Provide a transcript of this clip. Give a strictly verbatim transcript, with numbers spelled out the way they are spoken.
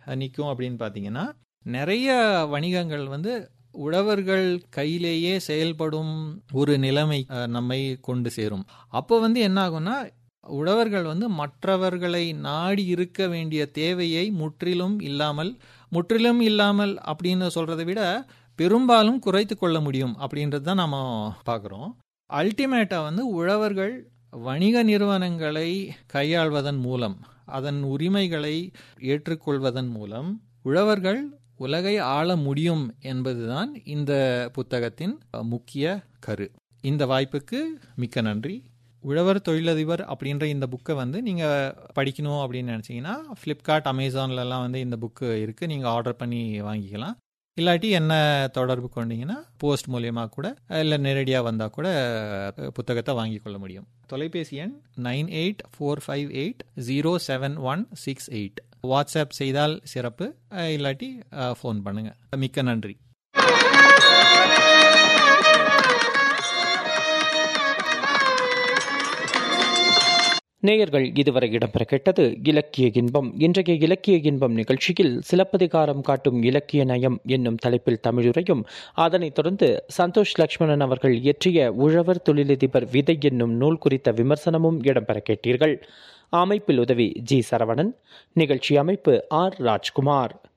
நிற்கும் அப்படின்னு பார்த்தீங்கன்னா, நிறைய வணிகங்கள் வந்து உழவர்கள் கையிலேயே செயல்படும் ஒரு நிலைமை நம்மை கொண்டு சேரும். அப்போ வந்து என்ன ஆகும்னா, உழவர்கள் வந்து மற்றவர்களை நாடி இருக்க வேண்டிய தேவையை முற்றிலும் இல்லாமல் முற்றிலும் இல்லாமல் அப்படின்னு சொல்றதை விட பெரும்பாலும் குறைத்து கொள்ள முடியும் அப்படின்றது தான் நம்ம பார்க்குறோம். அல்டிமேட்டாக வந்து உழவர்கள் வணிக நிறுவனங்களை கையாள்வதன் மூலம், அதன் உரிமைகளை ஏற்றுக்கொள்வதன் மூலம் உழவர்கள் உலகை ஆள முடியும் என்பதுதான் இந்த புத்தகத்தின் முக்கிய கரு. இந்த வாய்ப்புக்கு மிக்க நன்றி. உழவர் தொழிலதிபர் அப்படின்ற இந்த புக்கை வந்து நீங்கள் படிக்கணும் அப்படின்னு நினச்சிங்கன்னா ஃப்ளிப்கார்ட், அமேசான்லலாம் வந்து இந்த புக்கு இருக்குது. நீங்கள் ஆர்டர் பண்ணி வாங்கிக்கலாம். இல்லாட்டி என்ன தொடர்பு கொண்டீங்கன்னா போஸ்ட் மூலியமாக கூட இல்லை நேரடியாக வந்தால் கூட புத்தகத்தை வாங்கி கொள்ள முடியும். தொலைபேசி எண் nine eight four five eight zero seven one six eight. WhatsApp செய்தால் சிறப்பு, இல்லாட்டி ஃபோன் பண்ணுங்க. மிக்க நன்றி. நேயர்கள் இதுவரை இடம்பெற கேட்டது இலக்கிய இன்பம். இன்றைய இலக்கிய இன்பம் நிகழ்ச்சியில் சிலப்பதிகாரம் காட்டும் இலக்கிய நயம் என்னும் தலைப்பில் தமிழுரையும், அதனைத் தொடர்ந்து சந்தோஷ் லட்சுமணன் அவர்கள் இயற்றிய உழவர் தொழிலதிபர் விதை என்னும் நூல் குறித்த விமர்சனமும் இடம்பெற கேட்டீர்கள். அமைப்பில் உதவி ஜி சரவணன், நிகழ்ச்சி அமைப்பு ஆர் ராஜ்குமார்.